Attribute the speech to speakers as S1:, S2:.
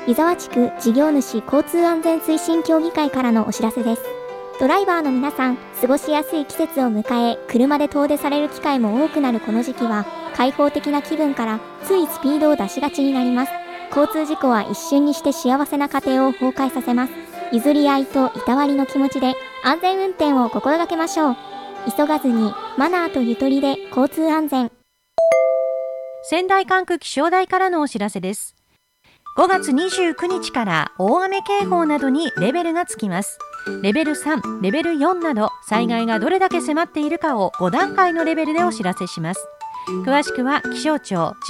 S1: 湯沢地区事業主交通安全推進協議会からのお知らせです。ドライバーの皆さん、過ごしやすい季節を迎え、車で遠出される機会も多くなるこの時期は、開放的な気分からついスピードを出しがちになります。交通事故は一瞬にして幸せな家庭を崩壊させます。譲り合いといたわりの気持ちで安全運転を心がけましょう。急がずにマナーとゆとりで交通安全。
S2: 仙台管区気象台からのお知らせです。5月29日から大雨警報などにレベルがつきます。レベル3、レベル4など災害がどれだけ迫っているかを5段階のレベルでお知らせします。詳しくは気象庁